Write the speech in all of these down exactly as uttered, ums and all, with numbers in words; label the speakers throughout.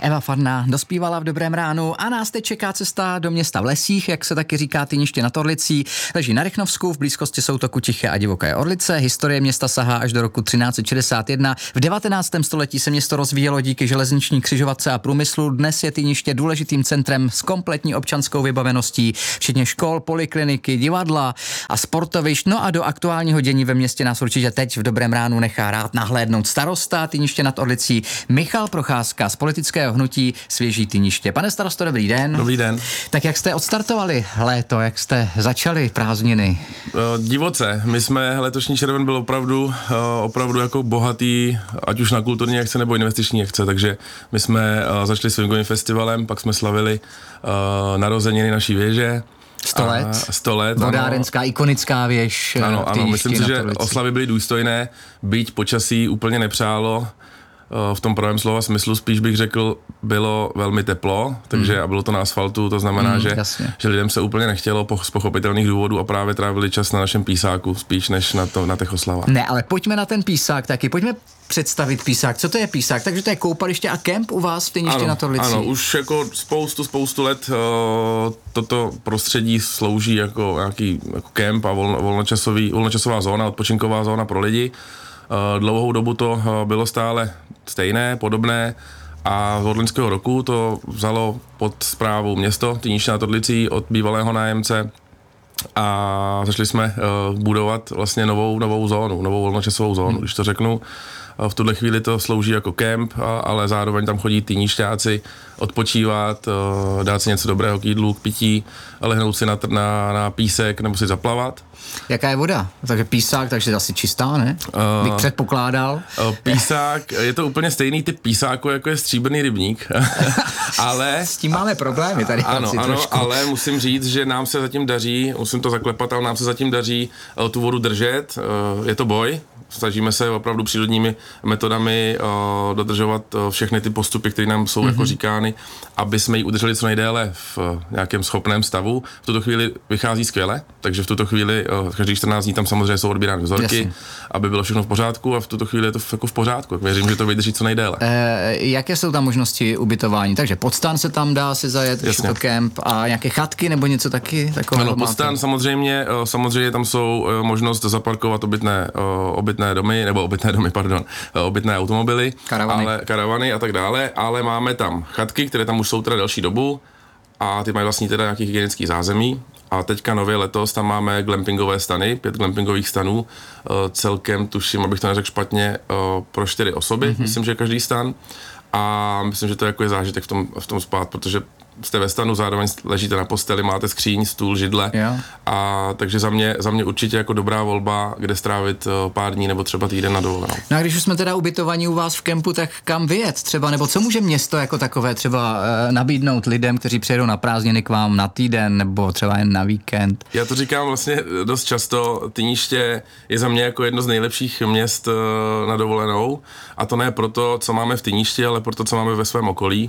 Speaker 1: Eva Farná dospívala v Dobrém ránu a nás teď čeká cesta do města v Lesích, jak se taky říká Týniště nad Orlicí. Leží na Rychnovsku, v blízkosti soutoku Tiché a divoké Orlice. Historie města sahá až do roku třináct set šedesát jedna. V devatenáctém století se město rozvíjelo díky železniční křižovatce a průmyslu. Dnes je Týniště důležitým centrem s kompletní občanskou vybaveností, včetně škol, polikliniky, divadla a sportovišť. No a do aktuálního dění ve městě nás určitě teď v Dobrém ránu nechá rád nahlédnout starosta Týniště nad Orlicí Michal Procházka z politického hnutí Svěží Týniště. Pane starosto, dobrý den.
Speaker 2: Dobrý den.
Speaker 1: Tak jak jste odstartovali léto, jak jste začali prázdniny?
Speaker 2: Divoce. My jsme, letošní červen byl opravdu, opravdu jako bohatý, ať už na kulturní akce nebo investiční akce, takže my jsme začali swingovým festivalem, pak jsme slavili narozeniny naší věže.
Speaker 1: Sto let.
Speaker 2: Sto let.
Speaker 1: Vodárenská, ano. Ikonická věž.
Speaker 2: Ano, ano, myslím si, že oslavy byly důstojné, byť počasí úplně nepřálo. V tom pravém slova smyslu spíš bych řekl, bylo velmi teplo, takže mm. a bylo to na asfaltu, to znamená, mm, že, že lidem se úplně nechtělo po, z pochopitelných důvodů a právě trávili čas na našem písáku, spíš než na, to, na těch oslavách.
Speaker 1: Ne, ale pojďme na ten písák taky, pojďme představit písák. Co to je písák? Takže to je koupaliště a kemp u vás v Týniště nad Orlicí?
Speaker 2: Ano, už jako spoustu, spoustu let uh, toto prostředí slouží jako nějaký jako kemp a volno, volnočasový, volnočasová zóna, odpočinková zóna pro lidi. Uh, dlouhou dobu to uh, bylo stále stejné, podobné a od loňského roku to vzalo pod správu město Týniště nad Orlicí od bývalého nájemce a začali jsme uh, budovat vlastně novou, novou zónu, novou volnočasovou zónu, hmm. když to řeknu. V tuhle chvíli to slouží jako kemp, ale zároveň tam chodí týnišťáci odpočívat, dát si něco dobrého k jídlu, k pití, lehnout si na, na, na písek nebo si zaplavat.
Speaker 1: Jaká je voda? Takže písák, takže asi čistá, ne? Uh, Bych předpokládal.
Speaker 2: Uh, písák, je to úplně stejný typ písáku, jako je stříbrný rybník, ale...
Speaker 1: S tím máme problémy tady.
Speaker 2: Ano, ano, ale musím říct, že nám se zatím daří, musím to zaklepat, ale nám se zatím daří uh, tu vodu držet, uh, je to boj. Snažíme se opravdu přírodními metodami uh, dodržovat uh, všechny ty postupy, které nám jsou mm-hmm. jako říkány, aby jsme ji udrželi co nejdéle v uh, nějakém schopném stavu. V tuto chvíli vychází skvěle, takže v tuto chvíli uh, každých čtrnáct dní tam samozřejmě jsou odbírány vzorky, Jasně. aby bylo všechno v pořádku a v tuto chvíli je to v, jako v pořádku. Věřím, že to vydrží co nejdéle. E,
Speaker 1: jaké jsou tam možnosti ubytování? Takže podstan se tam dá si zajet, to kemp a nějaké chatky nebo něco taky takového?
Speaker 2: Ano, podstan samozřejmě, uh, samozřejmě tam jsou uh, možnost zaparkovat obytné, uh, obytné domy, nebo obytné domy, pardon, obytné automobily,
Speaker 1: karavany.
Speaker 2: Ale, karavany a tak dále, ale máme tam chatky, které tam už jsou teda delší dobu a ty mají vlastně teda nějaký hygienický zázemí a teďka nově letos tam máme glampingové stany, pět glampingových stanů, celkem tuším, abych to neřekl špatně, pro čtyři osoby, mm-hmm. myslím, že každý stan a myslím, že to jako je zážitek v tom, v tom spát, protože jste ve stanu, zároveň ležíte na posteli, máte skříň, stůl, židle
Speaker 1: jo.
Speaker 2: a takže za mě, za mě určitě jako dobrá volba, kde strávit pár dní nebo třeba týden na dovolenou.
Speaker 1: No a když už jsme teda ubytovaní u vás v kempu, tak kam vyjet třeba, nebo co může město jako takové třeba e, nabídnout lidem, kteří přijedou na prázdniny k vám na týden nebo třeba jen na víkend?
Speaker 2: Já to říkám vlastně dost často, Týniště je za mě jako jedno z nejlepších měst e, na dovolenou a to ne proto, co máme v Týništi, ale proto, co máme ve svém okolí.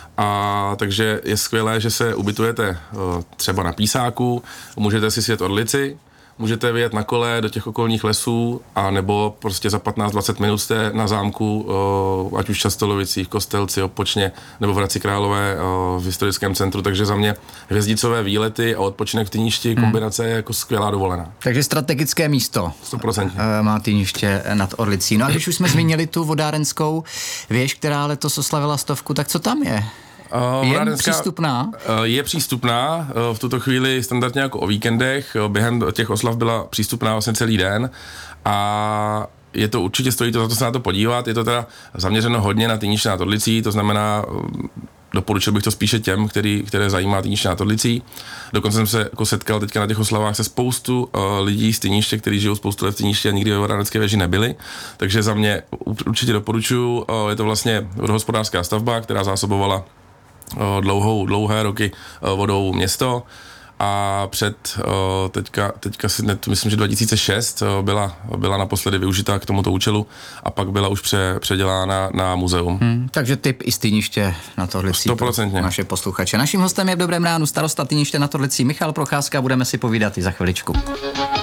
Speaker 2: A takže je skvělé, že se ubytujete o, třeba na Písáku, můžete si sjet Orlici, můžete vyjet na kole do těch okolních lesů a nebo prostě za patnáct dvacet minut jste na zámku, o, ať už v Častolovicích, Kostelci, Opočně nebo v Hradci Králové o, v historickém centru, takže za mě hvězdicové výlety a odpočinek v Týništi, kombinace je jako skvělá dovolená.
Speaker 1: Takže strategické místo.
Speaker 2: sto procent.
Speaker 1: Má Týniště nad Orlicí. No a když už jsme zmínili tu vodárenskou věž, která letos oslavila stovku, tak co tam je? Je přístupná?
Speaker 2: Je přístupná, v tuto chvíli standardně jako o víkendech, během těch oslav byla přístupná vlastně celý den a je to určitě, stojí to za to se na to podívat, je to teda zaměřeno hodně na Týniště nad Orlicí, to znamená, doporučil bych to spíše těm, který, které zajímá Týniště nad Orlicí. Dokonce jsem se jako setkal teďka na těch oslavách se spoustu uh, lidí z Týniště, kteří žijou spoustu let v Týništi a nikdy ve Vodárenské věži nebyli. Takže za mě určitě doporučuji, uh, je to vlastně vodohospodářská stavba, která zásobovala dlouhou, dlouhé roky vodou město a před teďka, teďka si net, myslím, že dva tisíce šest byla, byla naposledy využita k tomuto účelu a pak byla už pře, předělána na muzeum.
Speaker 1: Hmm, takže tip i z Týniště nad Orlicí pro naše posluchače. Naším hostem je v Dobrém ránu starosta Týniště nad Orlicí Michal Procházka, budeme si povídat i za chviličku.